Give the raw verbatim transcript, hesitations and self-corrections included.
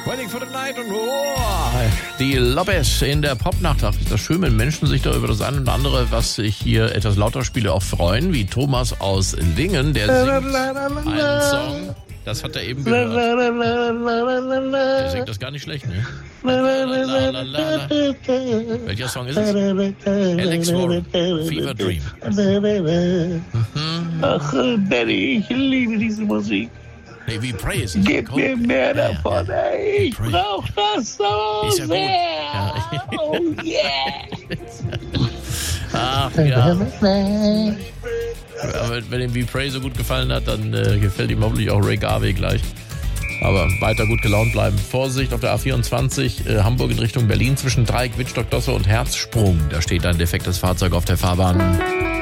Waiting for the night und oh, die Lopez in der Popnacht. Ach, ist das schön, wenn Menschen sich da über das eine und andere, was ich hier etwas lauter spiele, auch freuen, wie Thomas aus Lingen, der singt einen Song. Das hat er eben gehört. Der singt das gar nicht schlecht, ne? Welcher Song ist es? Alex Warren, Fever Dream. Mhm. Ach, Benny, ich liebe diese Musik. Nee, wie Pray ist es. Gib mir mehr davon, ja, ja. Ey. Ich brauch das so ist ja sehr. Ja. Oh yeah. Ach ja. Aber wenn ihm wie Pray so gut gefallen hat, dann äh, gefällt ihm hoffentlich auch Ray Garvey gleich. Aber weiter gut gelaunt bleiben. Vorsicht auf der A vierundzwanzig, äh, Hamburg in Richtung Berlin zwischen Dreieck, Wittstock, Dosse und Herzsprung. Da steht ein defektes Fahrzeug auf der Fahrbahn.